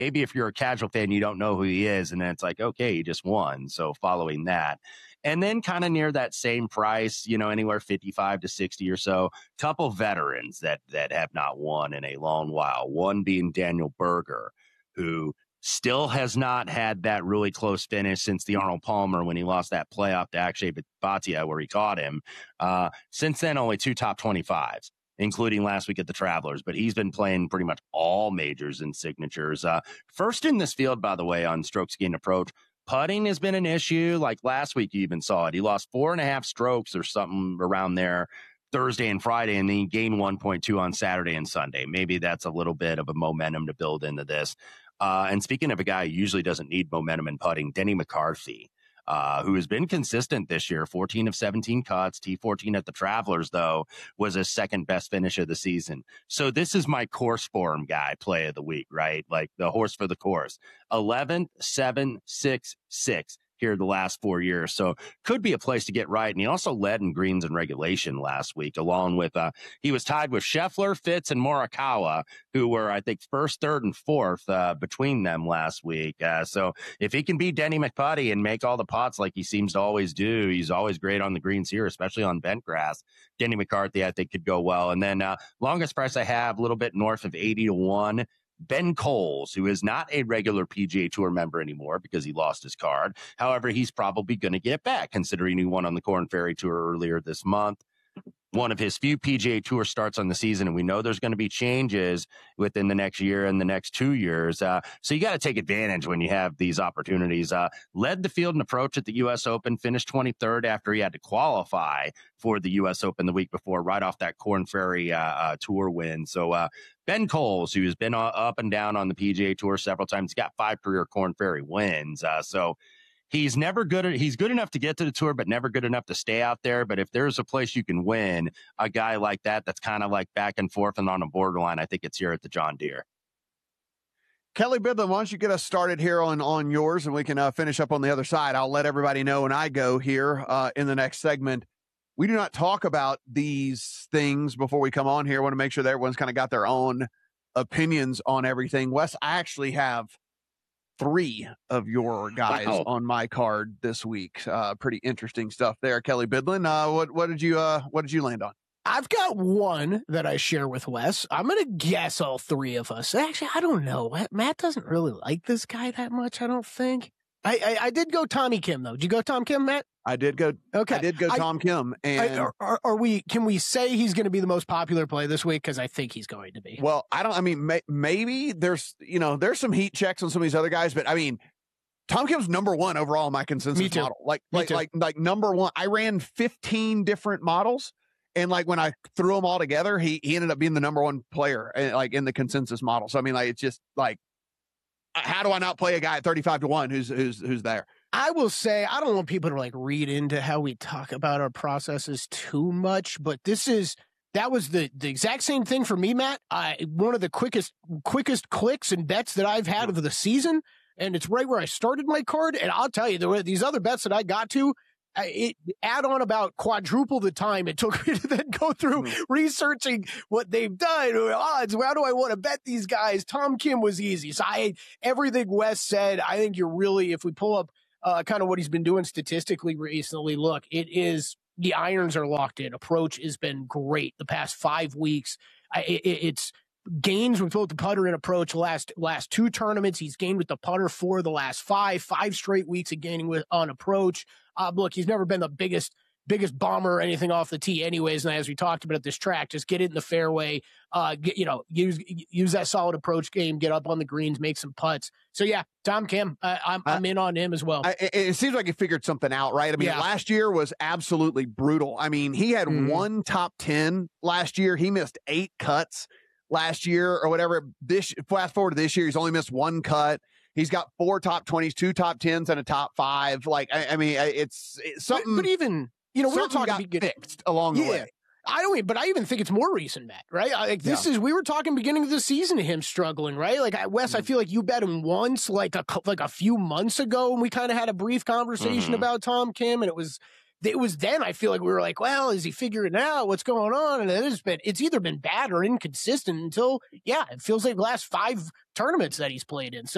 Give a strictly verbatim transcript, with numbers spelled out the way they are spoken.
maybe if you're a casual fan, you don't know who he is. And then it's like, okay, he just won. So following that. And then kind of near that same price, you know, anywhere fifty-five to sixty or so, couple veterans that, that have not won in a long while. One being Daniel Berger, who still has not had that really close finish since the Arnold Palmer when he lost that playoff to Akshay Bhatia where he caught him. Uh, since then, only two top twenty-fives, including last week at the Travelers, but he's been playing pretty much all majors and signatures. Uh, first in this field, by the way, on strokes gained approach. Putting has been an issue. Like last week, you even saw it. He lost four and a half strokes or something around there Thursday and Friday, and then he gained one point two on Saturday and Sunday. Maybe that's a little bit of a momentum to build into this. Uh, and speaking of a guy who usually doesn't need momentum in putting, Denny McCarthy, uh, who has been consistent this year, fourteen of seventeen cuts, T fourteen at the Travelers, though, was his second best finish of the season. So this is my course form guy play of the week, right? Like the horse for the course. eleven, seven, six, six here the last four years. So could be a place to get right. And he also led in greens and regulation last week, along with, uh, he was tied with Scheffler, Fitz, and Morikawa, who were, I think, first, third, and fourth, uh, between them last week. Uh, so if he can beat Denny McPutty and make all the putts like he seems to always do, he's always great on the greens here, especially on bent grass. Denny McCarthy, I think, could go well. And then, uh, longest price I have, a little bit north of eighty to one. Ben Coles, who is not a regular P G A Tour member anymore because he lost his card. However, he's probably going to get it back, considering he won on the Korn Ferry Tour earlier this month. One of his few P G A Tour starts on the season, and we know there's going to be changes within the next year and the next two years. Uh, so you got to take advantage when you have these opportunities. Uh, led the field and approach at the U S Open, finished twenty-third after he had to qualify for the U S Open the week before, right off that Korn Ferry uh, uh, Tour win. So uh, Ben Coles, who has been uh, up and down on the P G A Tour several times, he's got five career Korn Ferry wins. Uh, so He's never good at, he's good enough to get to the tour, but never good enough to stay out there. But if there's a place you can win, a guy like that, that's kind of like back and forth and on a borderline, I think it's here at the John Deere. Kelley Bydlon, why don't you get us started here on, on yours, and we can uh, finish up on the other side. I'll let everybody know when I go here uh, in the next segment. We do not talk about these things before we come on here. I want to make sure that everyone's kind of got their own opinions on everything. Wes, I actually have three of your guys wow. on my card this week. Uh, pretty interesting stuff there. Kelley Bydlon, uh, what, what did you, uh, what did you land on? I've got one that I share with Wes. I'm going to guess all three of us. Actually, I don't know. Matt doesn't really like this guy that much, I don't think. I, I, I did go Tommy Kim, though. Did you go Tom Kim, Matt? I did go. Okay. I did go Tom I, Kim. And I, are, are, are we, can we say he's going to be the most popular play this week? Cause I think he's going to be. Well, I don't, I mean, may, maybe there's, you know, there's some heat checks on some of these other guys, but I mean, Tom Kim's number one overall in my consensus Me too. model. Like, Me like, too. like, like number one. I ran fifteen different models. And like when I threw them all together, he, he ended up being the number one player, like in the consensus model. So, I mean, like, it's just like, how do I not play a guy at thirty-five to one who's, who's, who's there? I will say, I don't want people to like read into how we talk about our processes too much, but this is, that was the, the exact same thing for me, Matt. I, one of the quickest, quickest clicks and bets that I've had of the season. And it's right where I started my card. And I'll tell you, there were these other bets that I got to, it add on about quadruple the time it took me to then go through mm-hmm. researching what they've done or odds. How do I want to bet these guys? Tom Kim was easy. So I, everything Wes said, I think you're really, if we pull up uh, kind of what he's been doing statistically recently, look, it is, the irons are locked in. Approach has been great the past five weeks. I, it, it's gains with both the putter and approach last, last two tournaments. He's gained with the putter for the last five, five straight weeks of gaining with on approach. Uh, look, he's never been the biggest, biggest bomber or anything off the tee anyways. And as we talked about at this track, just get it in the fairway, uh, get, you know, use, use that solid approach game, get up on the greens, make some putts. So yeah, Tom Kim, uh, I'm, I'm in on him as well. I, it seems like he figured something out, right? I mean, yeah. last year was absolutely brutal. I mean, he had mm. one top ten last year. He missed eight cuts last year or whatever. This fast forward to this year, he's only missed one cut. He's got four top twenties, two top tens, and a top five. Like, I, I mean, it's, it's something. But, but even, you know, we were talking got fixed along the yeah. way. I don't, but I even think it's more recent, Matt, right? Like this yeah. is, we were talking beginning of the season of him struggling, right? Like, Wes, mm-hmm. I feel like you bet him once, like a, like a few months ago, and we kind of had a brief conversation mm-hmm. about Tom Kim, and it was, it was then I feel like we were like, well, is he figuring it out? What's going on? And it has been, it's either been bad or inconsistent until, yeah, it feels like the last five tournaments that he's played in. So